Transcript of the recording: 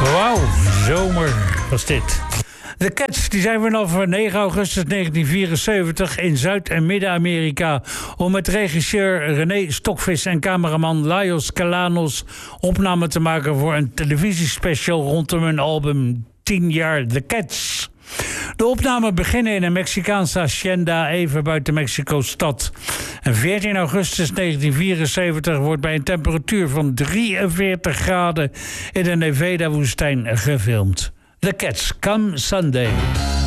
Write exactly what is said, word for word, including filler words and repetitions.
Wauw, zomer was dit. De Cats die zijn vanaf negen augustus negentien vierenzeventig in Zuid- en Midden-Amerika om met regisseur René Stokvis en cameraman Lajos Kalanos opname te maken voor een televisiespecial rondom hun album tien jaar The Cats. De opnamen beginnen in een Mexicaanse hacienda even buiten Mexico-stad. En veertien augustus negentien vierenzeventig wordt bij een temperatuur van drieënveertig graden in de Nevada-woestijn gefilmd. The Cats, Come Sunday.